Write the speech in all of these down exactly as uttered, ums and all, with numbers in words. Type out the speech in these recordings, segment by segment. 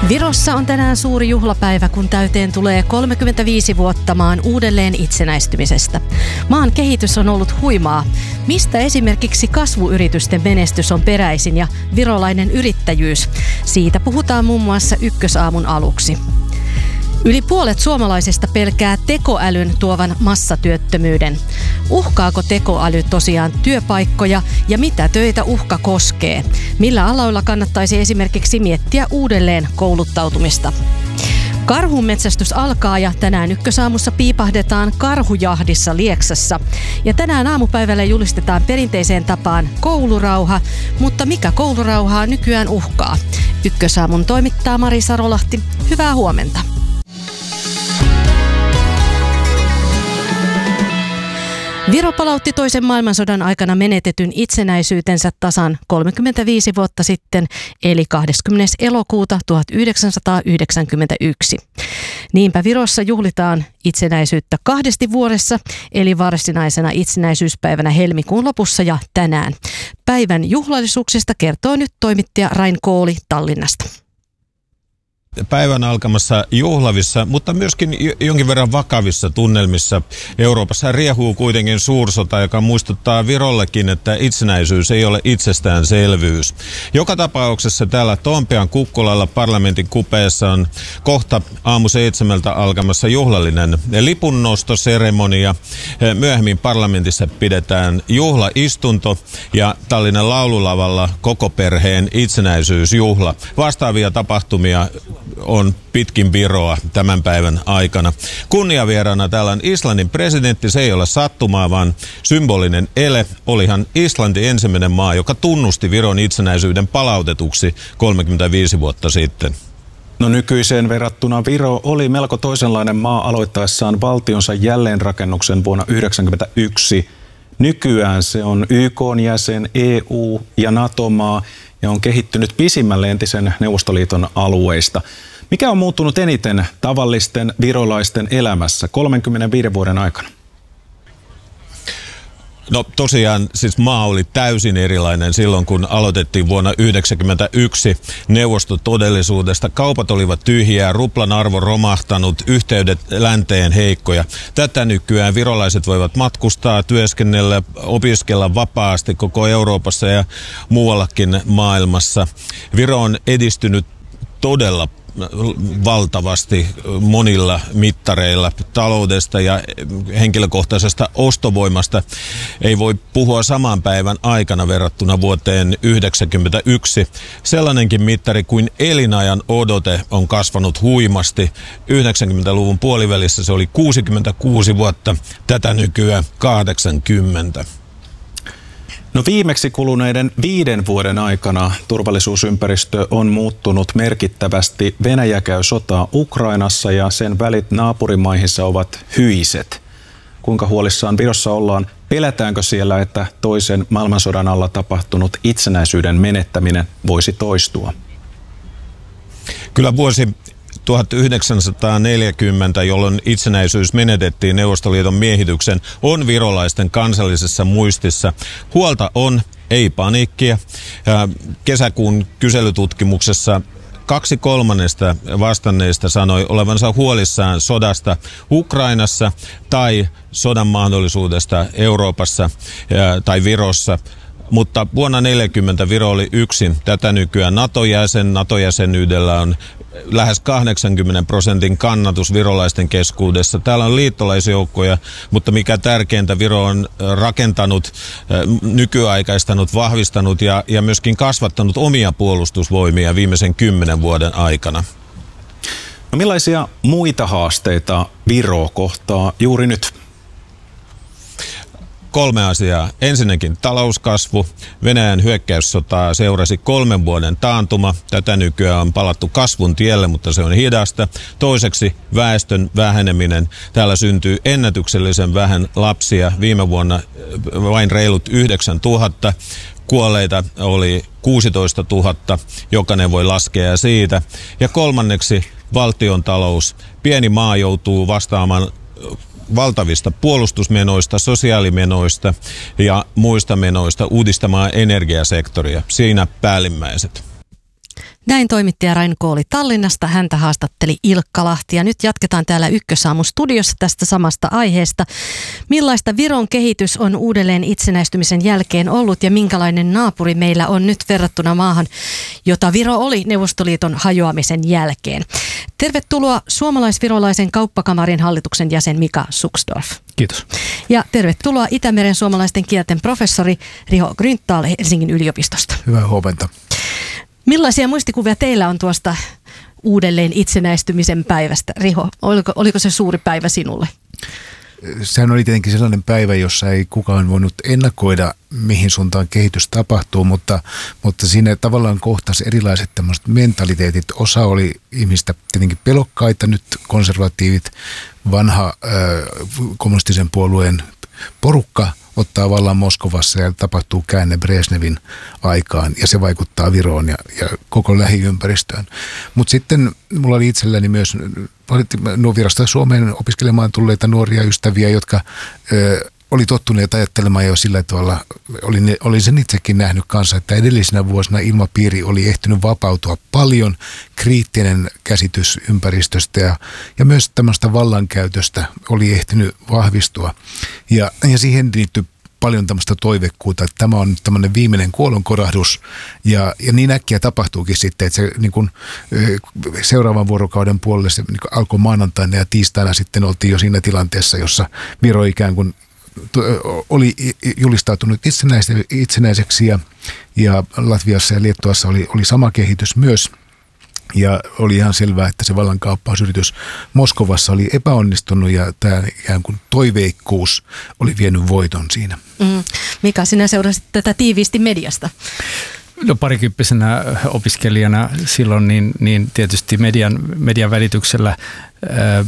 Virossa on tänään suuri juhlapäivä, kun täyteen tulee kolmekymmentäviisi vuotta maan uudelleen itsenäistymisestä. Maan kehitys on ollut huimaa. Mistä esimerkiksi kasvuyritysten menestys on peräisin ja virolainen yrittäjyys? Siitä puhutaan muun muassa Ykkösaamun aluksi. Yli puolet suomalaisista pelkää tekoälyn tuovan massatyöttömyyden. Uhkaako tekoäly tosiaan työpaikkoja ja mitä töitä uhka koskee? Millä aloilla kannattaisi esimerkiksi miettiä uudelleen kouluttautumista? Karhunmetsästys alkaa ja tänään Ykkösaamussa piipahdetaan karhujahdissa Lieksassa. Ja tänään aamupäivällä julistetaan perinteiseen tapaan koulurauha, mutta mikä koulurauhaa nykyään uhkaa? Ykkösaamun toimittaa Mari Sarolahti. Hyvää huomenta. Viro palautti toisen maailmansodan aikana menetetyn itsenäisyytensä tasan kolmekymmentäviisi vuotta sitten, eli kahdeskymmenes elokuuta tuhatyhdeksänsataayhdeksänkymmentäyksi. Niinpä Virossa juhlitaan itsenäisyyttä kahdesti vuodessa, eli varsinaisena itsenäisyyspäivänä helmikuun lopussa ja tänään. Päivän juhlallisuuksista kertoo nyt toimittaja Rain Kooli Tallinnasta. Päivän alkamassa juhlavissa, mutta myöskin jonkin verran vakavissa tunnelmissa Euroopassa riehuu kuitenkin suursota, joka muistuttaa Virollekin, että itsenäisyys ei ole itsestäänselvyys. Joka tapauksessa täällä Toompean kukkulalla parlamentin kupeessa on kohta aamu seitsemältä alkamassa juhlallinen lipunnostoseremonia. Myöhemmin parlamentissa pidetään juhlaistunto ja Tallinnan laululavalla koko perheen itsenäisyysjuhla. Vastaavia tapahtumia on pitkin Viroa tämän päivän aikana. Kunniavieraana täällä on Islannin presidentti. Se ei ole sattumaa, vaan symbolinen ele. Olihan Islanti ensimmäinen maa, joka tunnusti Viron itsenäisyyden palautetuksi kolmekymmentäviisi vuotta sitten. No nykyiseen verrattuna Viro oli melko toisenlainen maa aloittaessaan valtionsa jälleenrakennuksen vuonna yhdeksänkymmentäyksi. Nykyään se on Y K:n jäsen, E U- ja NATO-maa ja on kehittynyt pisimmälle entisen Neuvostoliiton alueista. Mikä on muuttunut eniten tavallisten virolaisten elämässä kolmekymmentäviiden vuoden aikana? No tosiaan siis maa oli täysin erilainen silloin, kun aloitettiin vuonna yhdeksänkymmentäyksi neuvostotodellisuudesta. Kaupat olivat tyhjiä, ruplan arvo romahtanut, yhteydet länteen heikkoja. Tätä nykyään virolaiset voivat matkustaa, työskennellä, opiskella vapaasti koko Euroopassa ja muuallakin maailmassa. Viro on edistynyt todella valtavasti monilla mittareilla taloudesta ja henkilökohtaisesta ostovoimasta. Ei voi puhua saman päivän aikana verrattuna vuoteen yhdeksänkymmentäyksi. Sellainenkin mittari kuin elinajan odote on kasvanut huimasti. yhdeksänkymmentäluvun puolivälissä se oli kuusikymmentäkuusi vuotta, tätä nykyään kahdeksankymmentä. No viimeksi kuluneiden viiden vuoden aikana turvallisuusympäristö on muuttunut merkittävästi. Venäjä käy sotaa Ukrainassa ja sen välit naapurimaihinsa ovat hyiset. Kuinka huolissaan Virossa ollaan? Pelätäänkö siellä, että toisen maailmansodan alla tapahtunut itsenäisyyden menettäminen voisi toistua? Kyllä vuosi tuhatyhdeksänsataaneljäkymmentä, jolloin itsenäisyys menetettiin Neuvostoliiton miehityksen, on virolaisten kansallisessa muistissa. Huolta on, ei paniikkia. Kesäkuun kyselytutkimuksessa kaksi kolmannesta vastanneista sanoi olevansa huolissaan sodasta Ukrainassa tai sodan mahdollisuudesta Euroopassa tai Virossa. Mutta vuonna tuhatyhdeksänsataaneljäkymmentä Viro oli yksin. Tätä nykyään NATO-jäsen. NATO-jäsenyydellä on lähes kahdeksankymmenen prosentin kannatus virolaisten keskuudessa. Täällä on liittolaisjoukkoja, mutta mikä tärkeintä, Viro on rakentanut, nykyaikaistanut, vahvistanut ja, ja myöskin kasvattanut omia puolustusvoimia viimeisen kymmenen vuoden aikana. No millaisia muita haasteita Viro kohtaa juuri nyt? Kolme asiaa. Ensinnäkin talouskasvu. Venäjän hyökkäyssotaa seurasi kolmen vuoden taantuma. Tätä nykyään on palattu kasvun tielle, mutta se on hidasta. Toiseksi väestön väheneminen. Täällä syntyy ennätyksellisen vähän lapsia. Viime vuonna vain reilut yhdeksäntuhatta. Kuolleita oli kuusitoista tuhatta. Jokainen voi laskea siitä. Ja kolmanneksi valtiontalous. Pieni maa joutuu vastaamaan valtavista puolustusmenoista, sosiaalimenoista ja muista menoista uudistamaan energiasektoria. Siinä päällimmäiset. Näin toimittaja Rain Kooli Tallinnasta. Häntä haastatteli Ilkka Lahti. Ja nyt jatketaan täällä Ykkösaamun studiossa tästä samasta aiheesta. Millaista Viron kehitys on uudelleen itsenäistymisen jälkeen ollut ja minkälainen naapuri meillä on nyt verrattuna maahan, jota Viro oli Neuvostoliiton hajoamisen jälkeen? Tervetuloa suomalais-virolaisen kauppakamarin hallituksen jäsen Mika Suksdorf. Kiitos. Ja tervetuloa Itämeren suomalaisten kielten professori Riho Grünthal Helsingin yliopistosta. Hyvää huomenta. Millaisia muistikuvia teillä on tuosta uudelleen itsenäistymisen päivästä? Riho, oliko, oliko se suuri päivä sinulle? Sehän oli tietenkin sellainen päivä, jossa ei kukaan voinut ennakoida, mihin suuntaan kehitys tapahtuu, mutta, mutta siinä tavallaan kohtasi erilaiset tämmöiset mentaliteetit. Osa oli ihmistä tietenkin pelokkaita, nyt konservatiivit, vanha äh, kommunistisen puolueen porukka ottaa vallan Moskovassa ja tapahtuu käänne Brezhnevin aikaan ja se vaikuttaa Viroon ja, ja koko lähiympäristöön. Mutta sitten mulla oli itselläni myös nuo virasta Suomeen opiskelemaan tulleita nuoria ystäviä, jotka ö, oli tottuneet ajattelemaan jo sillä tavalla, olin, olin sen itsekin nähnyt kanssa, että edellisinä vuosina ilmapiiri oli ehtinyt vapautua paljon, kriittinen käsitys ympäristöstä ja, ja myös tämmöistä vallankäytöstä oli ehtinyt vahvistua. Ja, ja siihen liittyy paljon tämmöistä toivekkuutta, että tämä on tämmöinen viimeinen kuolonkorahdus ja, ja niin äkkiä tapahtuukin sitten, että se niin kuin, seuraavan vuorokauden puolelle se niin kuin alkoi maanantaina ja tiistaina sitten oltiin jo siinä tilanteessa, jossa Viro ikään kuin oli julistautunut itsenäiseksi ja, ja Latviassa ja Liettuassa oli, oli sama kehitys myös. Ja oli ihan selvää, että se vallankaappausyritys Moskovassa oli epäonnistunut ja tämä ikään kuin toiveikkuus oli vienyt voiton siinä. Mm. Mika, sinä seurasit tätä tiiviisti mediasta. No parikymppisenä opiskelijana silloin niin, niin tietysti median, median välityksellä ää,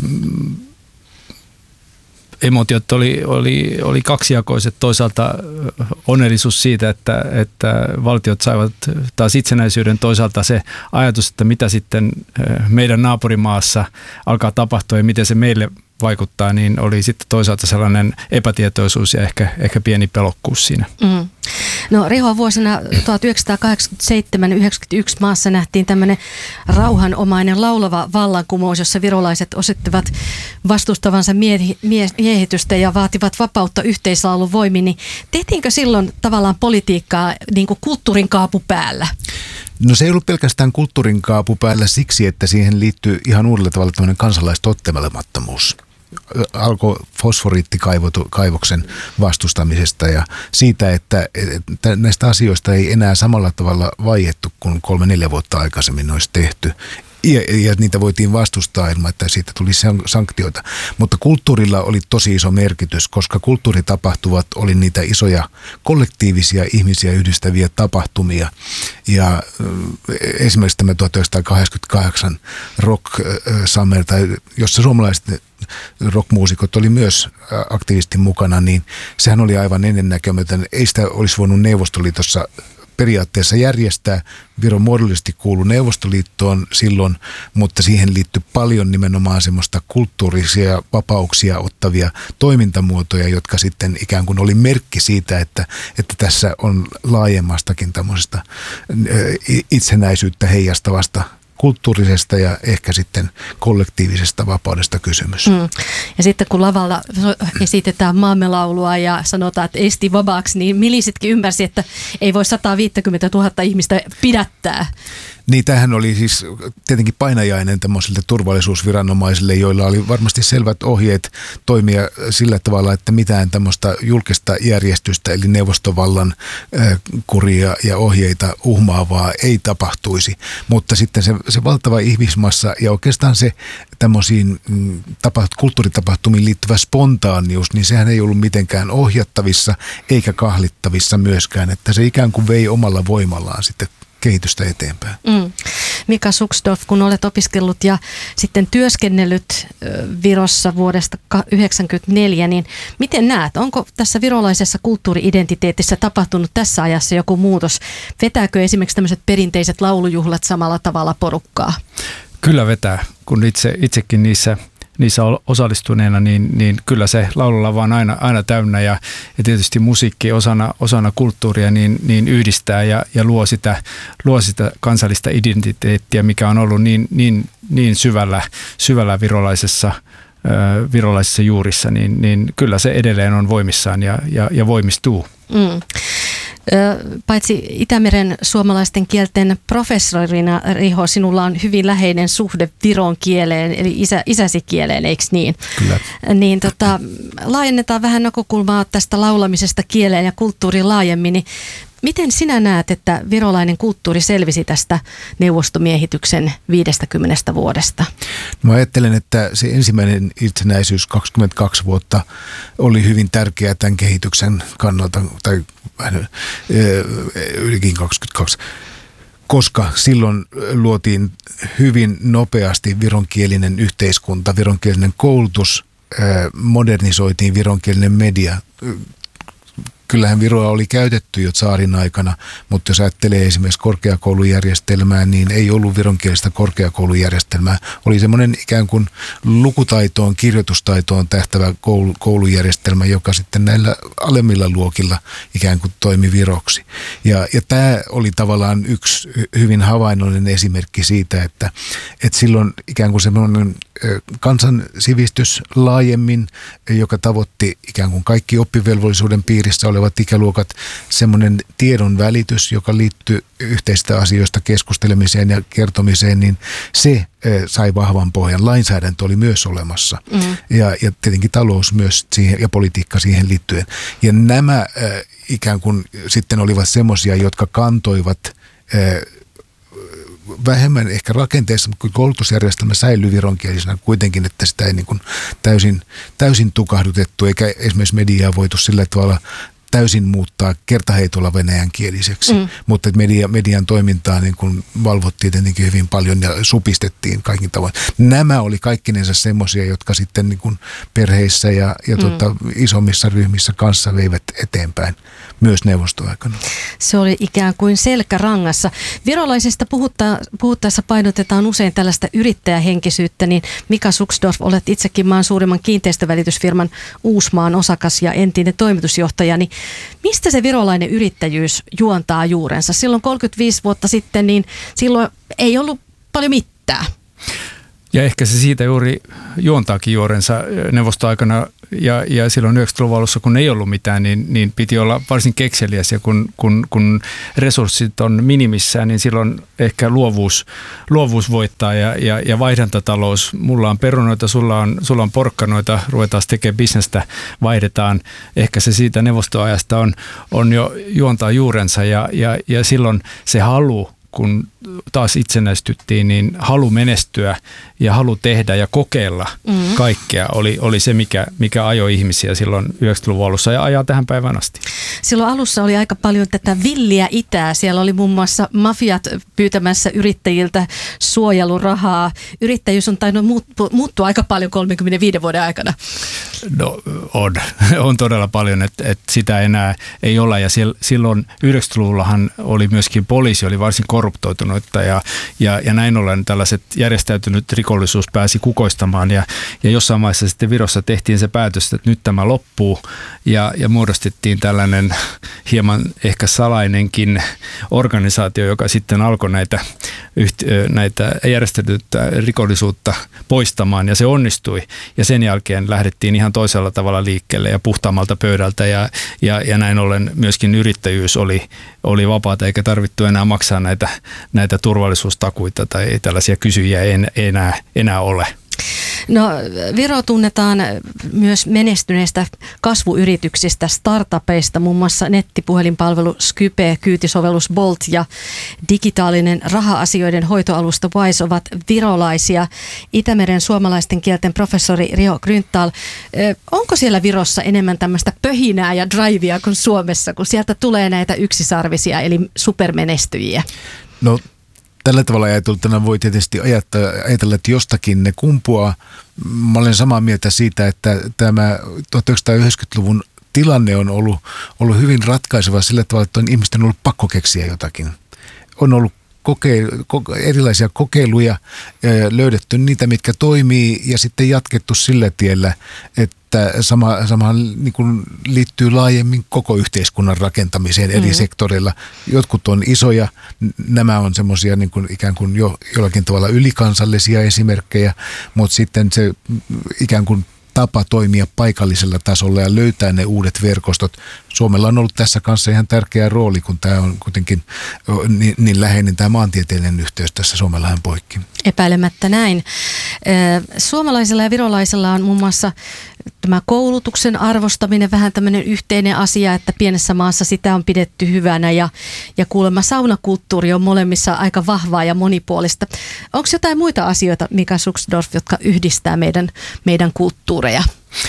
emotiot oli, oli, oli kaksijakoiset. Toisaalta onnellisuus siitä, että, että valtiot saivat taas itsenäisyyden. Toisaalta se ajatus, että mitä sitten meidän naapurimaassa alkaa tapahtua ja miten se meille vaikuttaa, niin oli sitten toisaalta sellainen epätietoisuus ja ehkä, ehkä pieni pelokkuus siinä. Mm. No Riho, vuosina tuhatyhdeksänsataakahdeksankymmentäseitsemän yhdeksänkymmentäyksi maassa nähtiin tämmöinen rauhanomainen laulava vallankumous, jossa virolaiset osoittivat vastustavansa miehi, miehitystä ja vaativat vapautta yhteislaulun voimin. Niin tehtiinkö silloin tavallaan politiikkaa niin kuin kulttuurin kaapu päällä? No se ei ollut pelkästään kulttuurin kaapu päällä siksi, että siihen liittyy ihan uudella tavalla tämmöinen kansalaistottelemattomuus. Alkoi fosforiittikaivoksen vastustamisesta ja siitä, että, että näistä asioista ei enää samalla tavalla vaiettu kuin kolme neljä vuotta aikaisemmin olisi tehty. Ja, ja niitä voitiin vastustaa ilman, että siitä tuli sanktioita. Mutta kulttuurilla oli tosi iso merkitys, koska kulttuuritapahtuvat oli niitä isoja kollektiivisia ihmisiä yhdistäviä tapahtumia. Ja esimerkiksi tämä tuhatyhdeksänsataakahdeksankymmentäkahdeksan Rock Summer, jossa suomalaiset rockmuusikot oli myös aktiivisesti mukana, niin sehän oli aivan ennennäkemätön. Ei sitä olisi voinut Neuvostoliitossa periaatteessa järjestää. Viro muodollisesti kuului Neuvostoliittoon silloin, mutta siihen liittyi paljon nimenomaan semmoista kulttuurisia vapauksia ottavia toimintamuotoja, jotka sitten ikään kuin oli merkki siitä, että, että tässä on laajemmastakin tämmöisestä itsenäisyyttä heijastavasta kulttuurisesta ja ehkä sitten kollektiivisesta vapaudesta kysymys. Mm. Ja sitten kun lavalla esitetään maamme laulua ja sanotaan, että esti vabaaksi, niin milisitkin ymmärsi, että ei voi sata viisikymmentätuhatta ihmistä pidättää. Niin, tämähän oli siis tietenkin painajainen tämmöisille turvallisuusviranomaisille, joilla oli varmasti selvät ohjeet toimia sillä tavalla, että mitään tämmöistä julkista järjestystä, eli neuvostovallan äh, kuria ja ohjeita uhmaavaa ei tapahtuisi. Mutta sitten se, se valtava ihmismassa ja oikeastaan se tämmöisiin mm, tapaht- kulttuuritapahtumiin liittyvä spontaanius, niin sehän ei ollut mitenkään ohjattavissa eikä kahlittavissa myöskään, että se ikään kuin vei omalla voimallaan sitten kehitystä eteenpäin. Mm. Mika Suksdorf, kun olet opiskellut ja sitten työskennellyt Virossa vuodesta yhdeksänkymmentäneljä, niin miten näet, onko tässä virolaisessa kulttuuri-identiteetissä tapahtunut tässä ajassa joku muutos? Vetääkö esimerkiksi tämmöiset perinteiset laulujuhlat samalla tavalla porukkaa? Kyllä vetää, kun itse, itsekin niissä niissä osallistuneena, niin, niin kyllä se laululava on aina, aina täynnä ja, ja tietysti musiikki osana, osana kulttuuria niin, niin yhdistää ja, ja luo, sitä, luo sitä kansallista identiteettiä, mikä on ollut niin, niin, niin syvällä, syvällä virolaisessa, virolaisissa juurissa, niin, niin kyllä se edelleen on voimissaan ja, ja, ja voimistuu. Mm. Paitsi Itämeren suomalaisten kielten professorina, Riho, sinulla on hyvin läheinen suhde viron kieleen, eli isä, isäsi kieleen, eikö niin? Kyllä. Niin tota, laajennetaan vähän näkökulmaa tästä laulamisesta kieleen ja kulttuuriin laajemmin, niin miten sinä näet, että virolainen kulttuuri selvisi tästä neuvostomiehityksen viidestäkymmenestä vuodesta? Mä ajattelen, että se ensimmäinen itsenäisyys kaksikymmentäkaksi vuotta oli hyvin tärkeä tämän kehityksen kannalta, tai vähän ylikin kaksikymmentäkaksi, koska silloin luotiin hyvin nopeasti vironkielinen yhteiskunta, vironkielinen koulutus, modernisoitiin vironkielinen media. Kyllähän viroa oli käytetty jo tsaarin aikana, mutta jos ajattelee esimerkiksi korkeakoulujärjestelmää, niin ei ollut vironkielistä korkeakoulujärjestelmää. Oli semmoinen ikään kuin lukutaitoon, kirjoitustaitoon tähtävä koulu, koulujärjestelmä, joka sitten näillä alemmilla luokilla ikään kuin toimi viroksi. Ja, ja tämä oli tavallaan yksi hyvin havainnollinen esimerkki siitä, että, että silloin ikään kuin semmoinen kansansivistys laajemmin, joka tavoitti ikään kuin kaikki oppivelvollisuuden piirissä olevat ikäluokat, semmoinen tiedon välitys, joka liittyy yhteisistä asioista keskustelemiseen ja kertomiseen, niin se sai vahvan pohjan. Lainsäädäntö oli myös olemassa mm. ja, ja tietenkin talous myös siihen, ja politiikka siihen liittyen. Ja nämä äh, ikään kuin sitten olivat semmoisia, jotka kantoivat äh, vähemmän ehkä rakenteessa, mutta koulutusjärjestelmä säilyi vironkielisenä kuitenkin, että sitä ei niin kuin täysin, täysin tukahdutettu, eikä esimerkiksi mediaa voitu sillä tavalla täysin muuttaa kertaheitolla venäjänkieliseksi, mm. mutta media, median toimintaa niin kuin valvottiin tietenkin hyvin paljon ja supistettiin kaikin tavoin. Nämä oli kaikkinensa semmoisia, jotka sitten niin kuin perheissä ja, ja mm. tota, isommissa ryhmissä kanssa veivät eteenpäin myös neuvostoaikana. Se oli ikään kuin selkärangassa. Virolaisesta puhutta, puhuttaessa painotetaan usein tällaista yrittäjähenkisyyttä, niin Mika Suksdorf, olet itsekin maan suurimman kiinteistövälitysfirman Uusmaan osakas ja entinen toimitusjohtaja, niin mistä se virolainen yrittäjyys juontaa juurensa? Silloin kolmekymmentäviisi vuotta sitten, niin silloin ei ollut paljon mitään. Ja ehkä se siitä juuri juontaakin juurensa neuvostoaikana ja, ja silloin yhdeksänkymmentäluvun alussa, kun ei ollut mitään, niin, niin piti olla varsin kekseliäs ja kun, kun, kun resurssit on minimissään, niin silloin ehkä luovuus, luovuus voittaa ja, ja, ja vaihdantatalous. Mulla on perunoita, sulla on, sulla on porkkanoita, ruvetaan tekemään bisnestä, vaihdetaan. Ehkä se siitä neuvostoajasta on, on jo juontaa juurensa ja, ja, ja silloin se halu, kun taas itsenäistyttiin, niin halu menestyä ja halu tehdä ja kokeilla mm. kaikkea oli, oli se, mikä, mikä ajoi ihmisiä silloin yhdeksänkymmentäluvun alussa ja ajaa tähän päivään asti. Silloin alussa oli aika paljon tätä villiä itää. Siellä oli muun muassa mafiat pyytämässä yrittäjiltä suojelurahaa. Yrittäjyys on tainnut muuttua aika paljon kolmenkymmenenviiden vuoden aikana. No on, on todella paljon, että, että sitä enää ei ole ja silloin yhdeksänkymmentäluvullahan oli myöskin poliisi, oli varsin korruptoitunut ja, ja, ja näin ollen tällaiset järjestäytynyt rikollisuus pääsi kukoistamaan ja, ja jossain vaiheessa sitten Virossa tehtiin se päätös, että nyt tämä loppuu ja, ja muodostettiin tällainen hieman ehkä salainenkin organisaatio, joka sitten alkoi näitä, näitä järjestäytynyttä rikollisuutta poistamaan ja se onnistui ja sen jälkeen lähdettiin ihan toisella tavalla liikkeelle ja puhtaammalta pöydältä ja, ja, ja näin ollen myöskin yrittäjyys oli, oli vapaata eikä tarvittu enää maksaa näitä, näitä turvallisuustakuita tai tällaisia kysyjiä ei enää, enää ole. No, Viro tunnetaan myös menestyneistä kasvuyrityksistä, startupeista, muun muassa nettipuhelinpalvelu Skype, kyytisovellus Bolt ja digitaalinen raha-asioiden hoitoalusta Wise ovat virolaisia. Itämeren suomalaisten kielten professori Riho Grünthal, onko siellä Virossa enemmän tämmöistä pöhinää ja drivea kuin Suomessa, kun sieltä tulee näitä yksisarvisia eli supermenestyjiä? No, tällä tavalla ajateltuna voi tietysti ajatella, että jostakin ne kumpuaa. Mä olen samaa mieltä siitä, että tämä tuhatyhdeksänsataayhdeksänkymmentäluvun tilanne on ollut, ollut hyvin ratkaiseva sillä tavalla, että on ihmisten ollut pakko keksiä jotakin. On ollut koke- erilaisia kokeiluja, löydetty niitä, mitkä toimii ja sitten jatkettu sillä tiellä, että sama, samahan niin kuin liittyy laajemmin koko yhteiskunnan rakentamiseen eri mm-hmm. sektoreilla. Jotkut on isoja, nämä on semmoisia niin kuin ikään kuin jo jollakin tavalla ylikansallisia esimerkkejä, mutta sitten se ikään kuin tapa toimia paikallisella tasolla ja löytää ne uudet verkostot. Suomella on ollut tässä kanssa ihan tärkeä rooli, kun tämä on kuitenkin niin, niin läheinen tämä maantieteellinen yhteys tässä Suomenlahden poikki. Epäilemättä näin. Suomalaisilla ja virolaisilla on muun muassa tämä koulutuksen arvostaminen vähän tämmöinen yhteinen asia, että pienessä maassa sitä on pidetty hyvänä ja, ja kuulemma saunakulttuuri on molemmissa aika vahvaa ja monipuolista. Onko jotain muita asioita, Mika Suksdorf, jotka yhdistää meidän, meidän kulttuureja?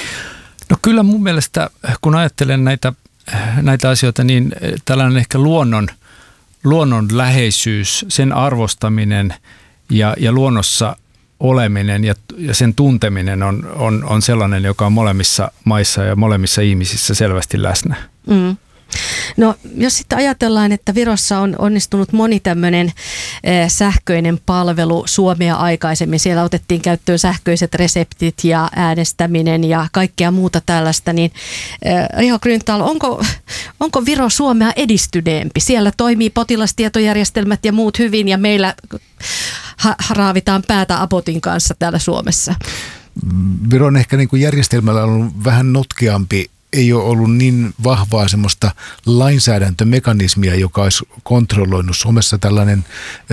No kyllä mun mielestä, kun ajattelen näitä, näitä asioita, niin tällainen ehkä luonnon, luonnon läheisyys, sen arvostaminen ja, ja luonnossa oleminen ja, ja sen tunteminen on, on, on sellainen, joka on molemmissa maissa ja molemmissa ihmisissä selvästi läsnä. Mm. No jos sitten ajatellaan, että Virossa on onnistunut moni tämmöinen eh, sähköinen palvelu Suomea aikaisemmin. Siellä otettiin käyttöön sähköiset reseptit ja äänestäminen ja kaikkea muuta tällaista. Niin eh, Riho Grünthal, onko, onko Viro Suomea edistyneempi? Siellä toimii potilastietojärjestelmät ja muut hyvin ja meillä ha- raavitaan päätä Apotin kanssa täällä Suomessa. Viron ehkä niin kuin järjestelmällä on ollut vähän notkeampi. Ei ole ollut niin vahvaa semmoista lainsäädäntömekanismia, joka olisi kontrolloinut. Suomessa tällainen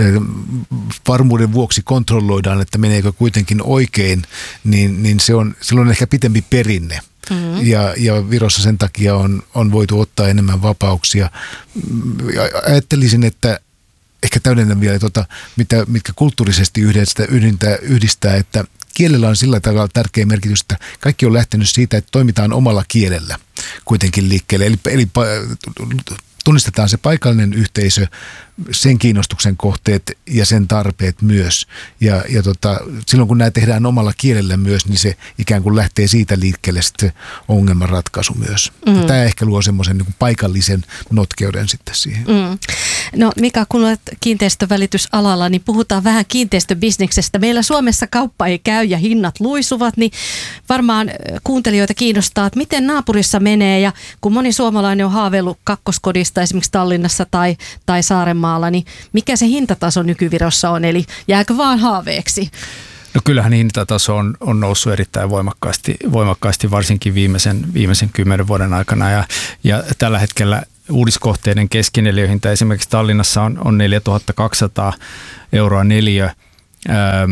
varmuuden vuoksi kontrolloidaan, että meneekö kuitenkin oikein, niin, niin se on, silloin on ehkä pitempi perinne. Mm-hmm. Ja, ja Virossa sen takia on, on voitu ottaa enemmän vapauksia. Ajattelisin, että ehkä täydennän vielä, tuota, mitä, mitkä kulttuurisesti yhdistää, yhdistää, yhdistää, että kielellä on sillä tavalla tärkeä merkitys, että kaikki on lähtenyt siitä, että toimitaan omalla kielellä kuitenkin liikkeelle. Eli, eli tunnistetaan se paikallinen yhteisö, sen kiinnostuksen kohteet ja sen tarpeet myös. Ja, ja tota, silloin kun nämä tehdään omalla kielellä myös, niin se ikään kuin lähtee siitä liikkeelle sitten se ongelmanratkaisu myös. Mm. Tämä ehkä luo semmoisen niin kuin paikallisen notkeuden sitten siihen. Mm. No Mika, kun olet kiinteistövälitysalalla, niin puhutaan vähän kiinteistöbisneksestä. Meillä Suomessa kauppa ei käy ja hinnat luisuvat, niin varmaan kuuntelijoita kiinnostaa, että miten naapurissa menee. Ja kun moni suomalainen on haaveillut kakkoskodista esimerkiksi Tallinnassa tai, tai Saarenmaalla, niin mikä se hintataso nykyvirossa on? Eli jääkö vaan haaveeksi? No kyllähän hintataso on, on noussut erittäin voimakkaasti, voimakkaasti varsinkin viimeisen, viimeisen kymmenen vuoden aikana. Ja, ja tällä hetkellä uudiskohteiden keskineliöhinta esimerkiksi Tallinnassa on, on neljätuhattakaksisataa euroa neliö. Ähm,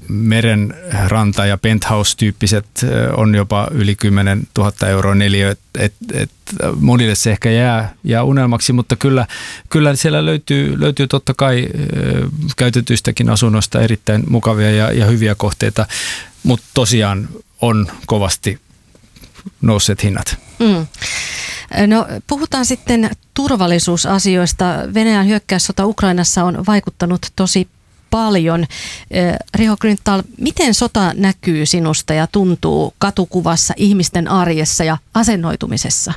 merenranta- ja penthouse-tyyppiset on jopa yli kymmenen tuhatta euroa neliö. Et, et, et monille se ehkä jää, jää unelmaksi, mutta kyllä, kyllä siellä löytyy, löytyy totta kai käytetyistäkin asunnoista erittäin mukavia ja, ja hyviä kohteita, mutta tosiaan on kovasti nousseet hinnat. Mm. No puhutaan sitten turvallisuusasioista. Venäjän hyökkäyssota Ukrainassa on vaikuttanut tosi paljon. Riho Grünthal, miten sota näkyy sinusta ja tuntuu katukuvassa, ihmisten arjessa ja asennoitumisessa?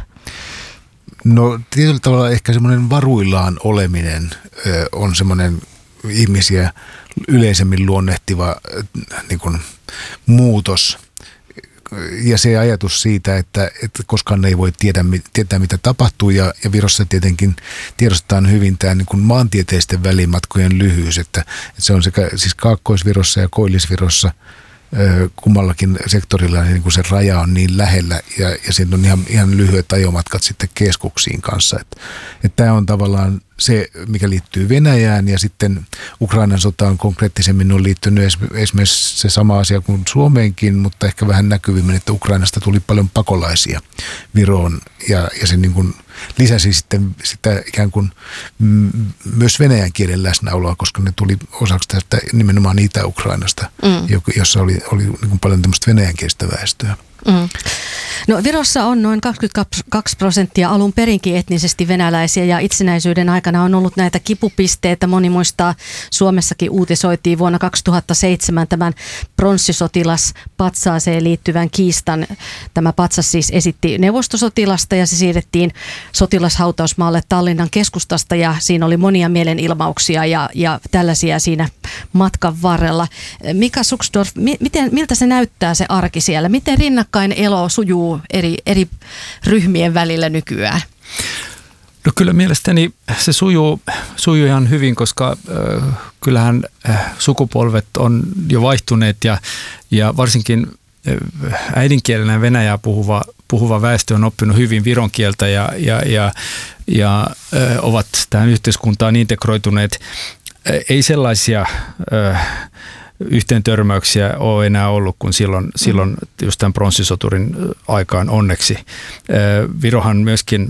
No tietyllä tavalla ehkä semmoinen varuillaan oleminen on semmoinen ihmisiä yleisemmin luonnehtiva niin kuin muutos. Ja se ajatus siitä, että, että koskaan ei voi tiedä, tietää, mitä tapahtuu, ja, ja Virossa tietenkin tiedostetaan hyvin tämä niin kuin maantieteisten välimatkojen lyhyys, että, että se on sekä siis Kaakkois-Virossa ja Koillis-Virossa kummallakin sektorilla niin kuin se raja on niin lähellä, ja, ja siinä on ihan, ihan lyhyet ajomatkat sitten keskuksiin kanssa. Että, että tämä on tavallaan se, mikä liittyy Venäjään, ja sitten Ukrainan sotaan konkreettisemmin on liittynyt esimerkiksi se sama asia kuin Suomeenkin, mutta ehkä vähän näkyvimmin, että Ukrainasta tuli paljon pakolaisia Viroon, ja, ja se niin kuin lisäsi sitten sitä ikään kuin m- myös venäjän kielen läsnäoloa, koska ne tuli osaksi tästä nimenomaan Itä-Ukrainasta, mm. jossa oli, oli niin kuin paljon tämmöistä venäjänkielistä väestöä. Mm. No Virossa on noin kaksikymmentäkaksi prosenttia alun perinkin etnisesti venäläisiä ja itsenäisyyden aikana on ollut näitä kipupisteitä. Moni muistaa, Suomessakin uutisoitiin vuonna kaksituhattaseitsemän tämän pronssisotilaspatsaaseen liittyvän kiistan. Tämä patsas siis esitti neuvostosotilasta ja se siirrettiin sotilashautausmaalle Tallinnan keskustasta ja siinä oli monia mielenilmauksia ja, ja tällaisia siinä matkan varrella. Mika Suksdorf, miten, miltä se näyttää se arki siellä? Miten rinnakkain elo sujuu eri, eri ryhmien välillä nykyään? No kyllä mielestäni se sujuu, sujuu ihan hyvin, koska äh, kyllähän äh, sukupolvet on jo vaihtuneet ja, ja varsinkin äh, äidinkielenä venäjää puhuva, puhuva väestö on oppinut hyvin viron kieltä ja, ja, ja, ja äh, ovat tähän yhteiskuntaan integroituneet. Äh, ei sellaisia äh, yhteen törmäyksiä ole enää ollut kuin silloin, silloin just tämän pronssisoturin aikaan onneksi. Virohan myöskin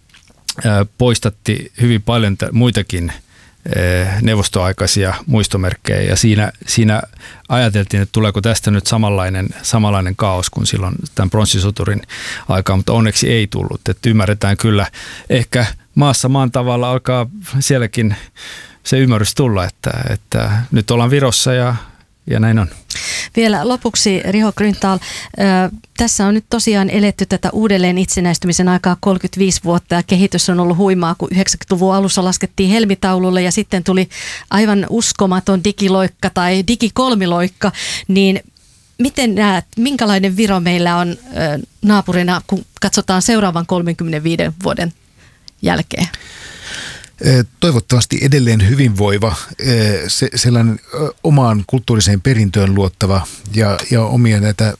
poistatti hyvin paljon muitakin neuvostoaikaisia muistomerkkejä ja siinä, siinä ajateltiin, että tuleeko tästä nyt samanlainen, samanlainen kaos kuin silloin tämän pronssisoturin aikaan, mutta onneksi ei tullut. Että ymmärretään kyllä, ehkä maassa maan tavalla alkaa sielläkin se ymmärrys tulla, että, että nyt ollaan Virossa ja, ja näin on. Vielä lopuksi, Riho Grünthal, tässä on nyt tosiaan eletty tätä uudelleen itsenäistymisen aikaa kolmekymmentäviisi vuotta ja kehitys on ollut huimaa, kun yhdeksänkymmentäluvun alussa laskettiin helmitaululle ja sitten tuli aivan uskomaton digiloikka tai digikolmiloikka, niin miten näet, minkälainen Viro meillä on naapurina, kun katsotaan seuraavan kolmekymmentäviiden vuoden jälkeen? Toivottavasti edelleen hyvinvoiva, sellainen omaan kulttuuriseen perintöön luottava ja, ja omia näitä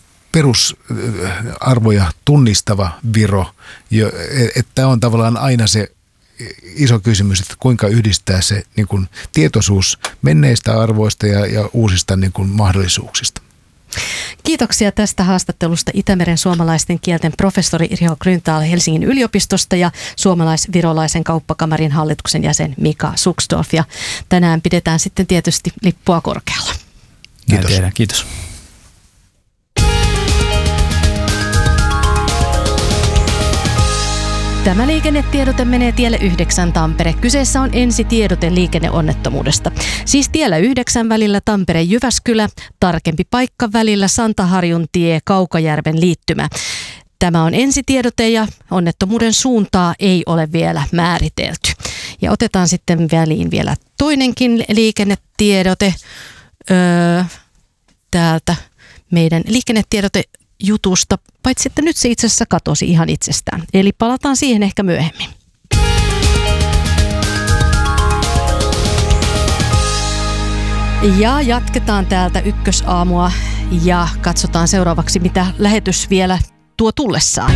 perusarvoja tunnistava Viro. Että on tavallaan aina se iso kysymys, että kuinka yhdistää se niin kuin tietoisuus menneistä arvoista ja, ja uusista niin kuin mahdollisuuksista. Kiitoksia tästä haastattelusta Itämeren suomalaisten kielten professori Riho Grünthal Helsingin yliopistosta ja suomalais-virolaisen kauppakamarin hallituksen jäsen Mika Suksdorf. Ja tänään pidetään sitten tietysti lippua korkealla. Kiitos. Kiitos. Tämä liikennetiedote menee tielle yhdeksän Tampere. Kyseessä on ensitiedote liikenneonnettomuudesta. Siis tiellä yhdeksän välillä Tampere-Jyväskylä, tarkempi paikka välillä Santaharjun tie Kaukajärven liittymä. Tämä on ensitiedote ja onnettomuuden suuntaa ei ole vielä määritelty. Ja otetaan sitten väliin vielä toinenkin liikennetiedote öö, täältä meidän liikennetiedote jutusta, paitsi että nyt se itse asiassa katosi ihan itsestään. Eli palataan siihen ehkä myöhemmin. Ja jatketaan täältä ykkösaamua ja katsotaan seuraavaksi, mitä lähetys vielä tuo tullessaan.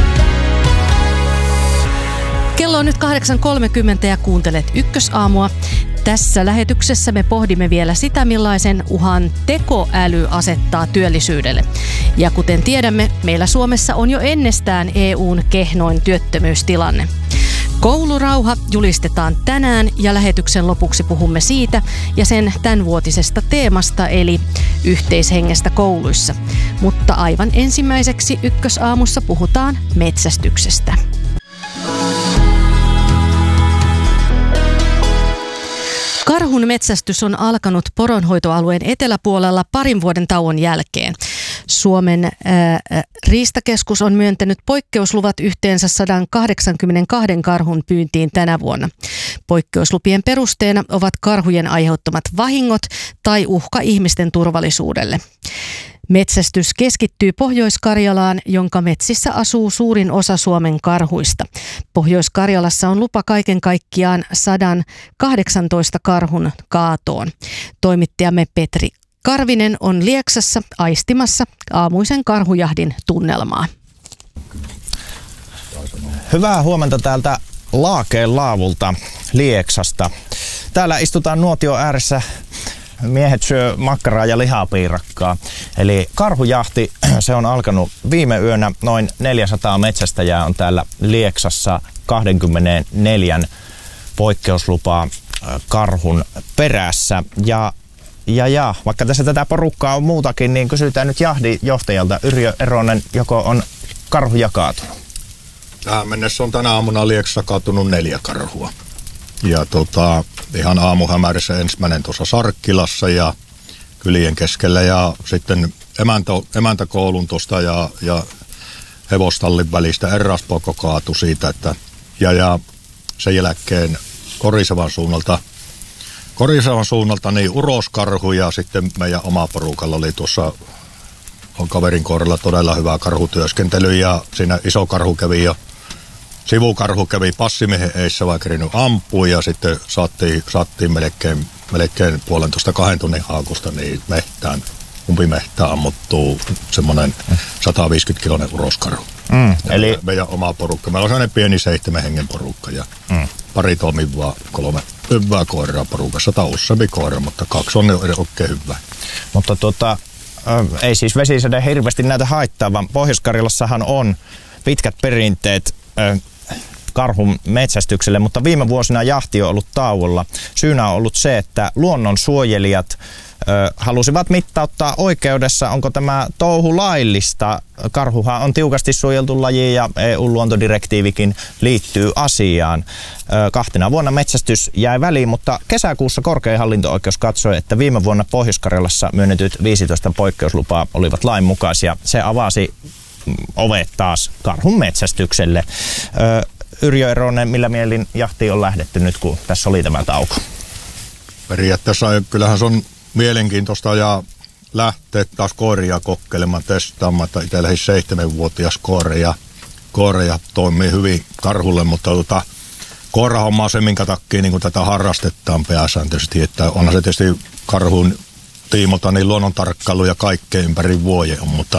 Kello on nyt kahdeksan kolmekymmentä ja kuuntelet ykkösaamua. Tässä lähetyksessä me pohdimme vielä sitä, millaisen uhan tekoäly asettaa työllisyydelle. Ja kuten tiedämme, meillä Suomessa on jo ennestään E U:n kehnoin työttömyystilanne. Koulurauha julistetaan tänään ja lähetyksen lopuksi puhumme siitä ja sen tämänvuotisesta teemasta eli yhteishengestä kouluissa. Mutta aivan ensimmäiseksi ykkösaamussa puhutaan metsästyksestä. Karhun metsästys on alkanut poronhoitoalueen eteläpuolella parin vuoden tauon jälkeen. Suomen ää, riistakeskus on myöntänyt poikkeusluvat yhteensä sata kahdeksankymmentäkaksi karhun pyyntiin tänä vuonna. Poikkeuslupien perusteena ovat karhujen aiheuttamat vahingot tai uhka ihmisten turvallisuudelle. Metsästys keskittyy Pohjois-Karjalaan, jonka metsissä asuu suurin osa Suomen karhuista. Pohjois-Karjalassa on lupa kaiken kaikkiaan sata kahdeksantoista karhun kaatoon. Toimittajamme Petri Karvinen on Lieksassa aistimassa aamuisen karhujahdin tunnelmaa. Hyvää huomenta täältä Laakeen laavulta Lieksasta. Täällä istutaan nuotio ääressä. Miehet syö makkaraa ja lihapiirakkaa. Eli karhujahti, se on alkanut viime yönä. Noin neljäsataa metsästäjää on täällä Lieksassa kaksikymmentäneljä poikkeuslupaa karhun perässä. Ja Ja, ja vaikka tässä tätä porukkaa on muutakin, niin kysytään nyt jahdin johtajalta Yrjö Eronen, joko on karhuja kaatunut? Tähän mennessä on tänä aamuna Lieksassa kaatunut neljä karhua. Ja tota, ihan aamuhämärissä ensimmäinen tuossa Sarkkilassa ja kylien keskellä ja sitten emäntä, emäntäkoulun tuosta ja, ja hevostallin välistä eräspoko kaatui siitä, että ja, ja sen jälkeen Korisevan suunnalta Korisevan suunnalta niin uroskarhu ja sitten meidän oma porukalla oli tuossa on kaverin kohdalla todella hyvä karhutyöskentely ja siinä iso karhu kävi jo sivukarhu kävi passimiehen eissä vaikka kerinyt ampua ja sitten saattiin, saattiin melkein, melkein puolentoista kahden tunnin haakusta niin mehtään, umpimehtään ammuttuu semmoinen sata viisikymmentä kiloinen uroskarhu. Mm, eli meidän oma porukka. Meillä on sellainen pieni seitsemän hengen porukka ja mm. pari toimivaa kolme hyvää koiraa porukassa. Tai useampi koira, mutta kaksi on oikein hyvää. Mutta tota, ei siis vesisade hirveästi näitä haittaa, vaan Pohjois-Karjalassahan on pitkät perinteet karhun metsästykselle, mutta viime vuosina jahti on ollut tauolla. Syynä on ollut se, että luonnonsuojelijat ö, halusivat mittauttaa oikeudessa, onko tämä touhu laillista. Karhuhan on tiukasti suojeltu laji ja E U-luontodirektiivikin liittyy asiaan. Ö, kahtena vuonna metsästys jäi väliin, mutta kesäkuussa korkein hallinto-oikeus katsoi, että viime vuonna Pohjois-Karjalassa myönnetyt viisitoista poikkeuslupaa olivat lainmukaisia. Se avasi ovet taas karhun metsästykselle. Ö, Yrjö Eronen, millä mielin jahtiin on lähdetty nyt, kun tässä oli tämä tauko? Periaatteessa kyllähän se on mielenkiintoista ja lähteä taas koiria kokeilemaan, testaamaan, että itse lähes seitsemänvuotias koiria, koiria toimii hyvin karhulle, mutta tota, koirahomma on se, minkä takia niin tätä harrastetaan pääsääntöisesti, että onhan se tietysti karhun tiimolta niin luonnontarkkailu ja kaikkea ympäri vuoden, mutta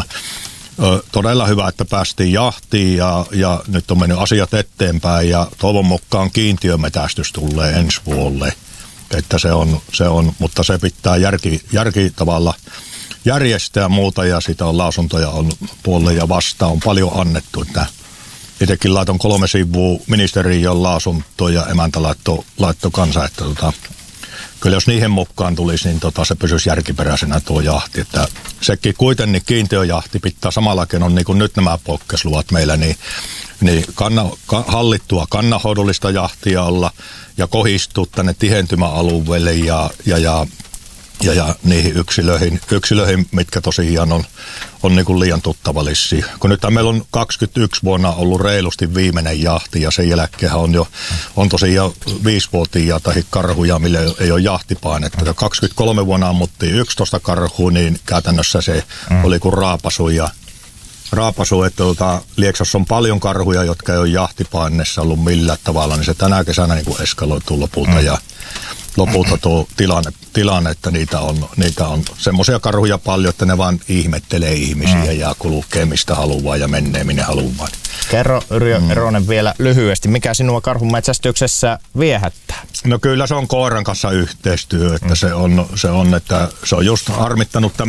Ö, todella hyvä, että päästiin jahtiin ja, ja nyt on mennyt asiat eteenpäin ja toivon mukaan kiintiömetästys tulee ensi vuodelle. Että se on, se on, mutta se pitää järki, järki tavalla järjestää muuta ja sitä on lausuntoja on puolelle ja vastaan on paljon annettu. Että itsekin laiton kolme sivua ministeriön lausuntoa ja emäntä laittoi laitto kanssa, että tota, kyllä jos niihin mukaan tulisi, niin tota, se pysyisi järkiperäisenä tuo jahti. Että sekin kuitenkin kiintiöjahti pitää samalla keinoin, niin kuin nyt nämä poikkeusluvat meillä, niin, niin kanna, ka, hallittua kannanhoidollista jahtia olla ja kohistua tänne tihentymäalueelle ja, ja, ja, ja, ja niihin yksilöihin, yksilöihin, mitkä tosiaan on, on niin kuin liian tuttavallisia. Kun nyt meillä on kaksikymmentäyksi vuonna ollut reilusti viimeinen jahti ja sen jälkeen on jo on tosiaan viisivuotiaita tai karhuja, millä ei ole jahtipainetta. kaksikymmentäkolme vuonna ammuttiin yksitoista karhua, niin käytännössä se mm. oli kuin raapasu ja raapasu, että tuota, Lieksassa on paljon karhuja, jotka ei ole jahtipainessa ollut millään tavalla, niin se tänä kesänä niin kuin eskaloituu lopulta mm. ja lopulta tuo tilanne, tilanne että niitä on, niitä on semmoisia karhuja paljon, että ne vaan ihmettelee ihmisiä mm. ja kulkee mistä haluaa ja menee minne haluaa. Kerro Yrjö mm. Eronen vielä lyhyesti, mikä sinua karhunmetsästyksessä viehättää? No kyllä se on koiran kanssa yhteistyö, että mm. se, on, se on, että se on just harmittanut